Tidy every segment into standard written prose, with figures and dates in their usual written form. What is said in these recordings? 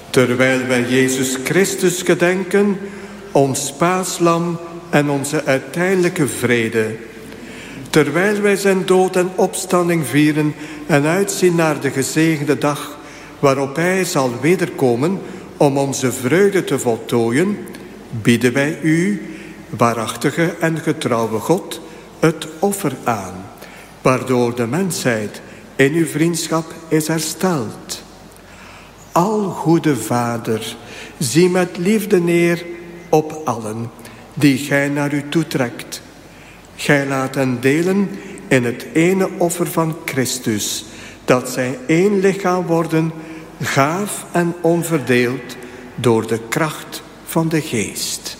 Terwijl wij Jezus Christus gedenken, ons paaslam en onze uiteindelijke vrede. Terwijl wij zijn dood en opstanding vieren en uitzien naar de gezegende dag waarop hij zal wederkomen om onze vreugde te voltooien, bieden wij u, waarachtige en getrouwe God, het offer aan, waardoor de mensheid in uw vriendschap is hersteld. Algoede Vader, zie met liefde neer op allen die gij naar u toetrekt. Gij laat hen delen in het ene offer van Christus, dat zij één lichaam worden, gaaf en onverdeeld door de kracht van de Geest.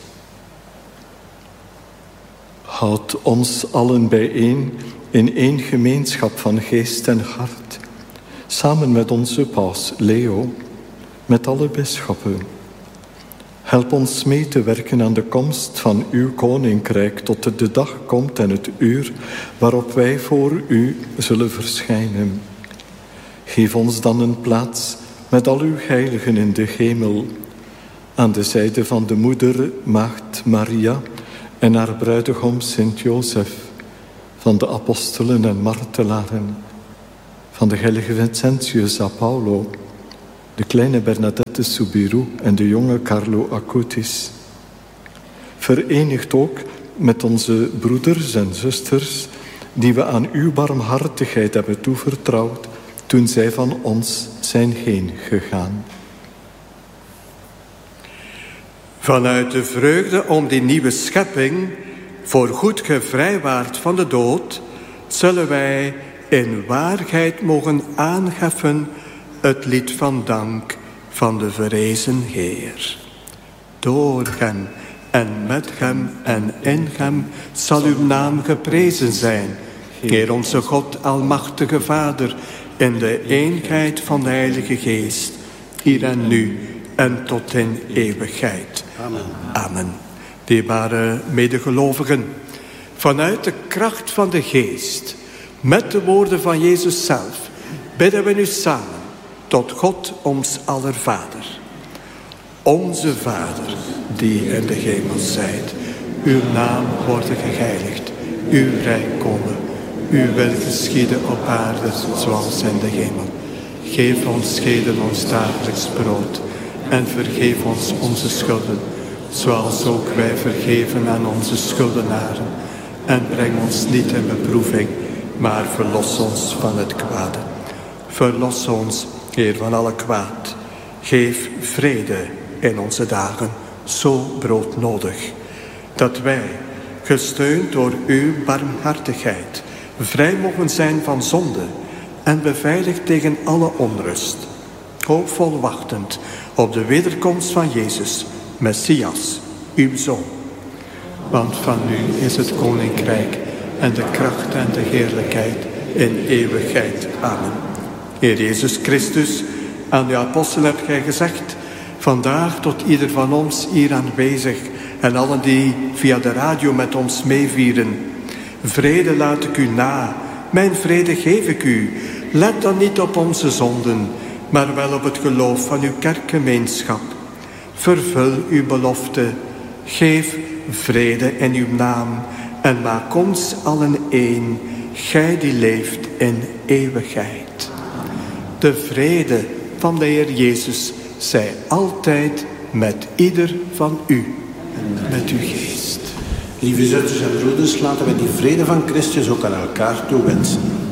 Houd ons allen bijeen in één gemeenschap van geest en hart, samen met onze paus Leo, met alle bisschoppen. Help ons mee te werken aan de komst van uw koninkrijk tot de dag komt en het uur waarop wij voor u zullen verschijnen. Geef ons dan een plaats met al uw heiligen in de hemel, aan de zijde van de moeder Maagd Maria en haar bruidegom Sint Jozef, van de apostelen en martelaren, van de heilige Vincentius a Paulo, de kleine Bernadette Soubirous en de jonge Carlo Acutis. Verenigd ook met onze broeders en zusters die we aan uw barmhartigheid hebben toevertrouwd toen zij van ons zijn heen gegaan. Vanuit de vreugde om die nieuwe schepping, voorgoed gevrijwaard van de dood, zullen wij in waarheid mogen aanheffen het lied van dank van de verrezen Heer. Door hem en met hem en in hem zal uw naam geprezen zijn, Heer onze God, almachtige Vader, in de eenheid van de Heilige Geest, hier en nu en tot in eeuwigheid. Amen. Amen. Dierbare medegelovigen, vanuit de kracht van de Geest, met de woorden van Jezus zelf, bidden we nu samen tot God ons aller Vader. Onze Vader, die in de hemel zijt, uw naam worden geheiligd, uw rijk komen, uw wil geschieden op aarde zoals in de hemel. Geef ons heden ons dagelijks brood en vergeef ons onze schulden, zoals ook wij vergeven aan onze schuldenaren. En breng ons niet in beproeving, maar verlos ons van het kwade. Verlos ons, Heer, van alle kwaad. Geef vrede in onze dagen, zo broodnodig, dat wij, gesteund door uw barmhartigheid, vrij mogen zijn van zonde en beveiligd tegen alle onrust, hoopvol wachtend op de wederkomst van Jezus, Messias, uw Zoon. Want van u is het koninkrijk en de kracht en de heerlijkheid in eeuwigheid. Amen. Heer Jezus Christus, aan uw apostel hebt gij gezegd, vandaag tot ieder van ons hier aanwezig en allen die via de radio met ons meevieren. Vrede laat ik u na, mijn vrede geef ik u. Let dan niet op onze zonden, maar wel op het geloof van uw kerkgemeenschap. Vervul uw belofte, geef vrede in uw naam en maak ons allen één, gij die leeft in eeuwigheid. De vrede van de Heer Jezus zij altijd met ieder van u en met uw geest. Lieve zusters en broeders, laten we die vrede van Christus ook aan elkaar toewensen.